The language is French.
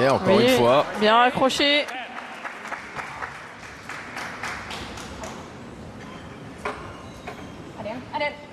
Et encore une fois. Bien raccroché. Allez, allez.